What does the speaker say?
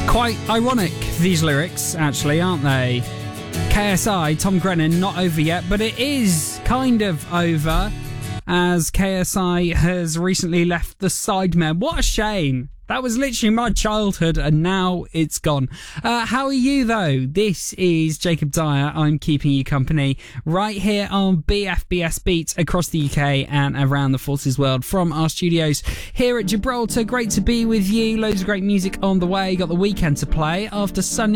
Quite ironic, these lyrics, actually, aren't they? KSI, Tom Grennan, not over yet, but it is kind of over, as KSI has recently left the Sidemen. What a shame. That was literally my childhood, and now it's gone. How are you, though? This is Jacob Dyer. I'm keeping you company right here on BFBS Beats across the UK and around the Forces world from our studios here at Gibraltar. Great to be with you. Loads of great music on the way. Got the weekend to play after Sunday.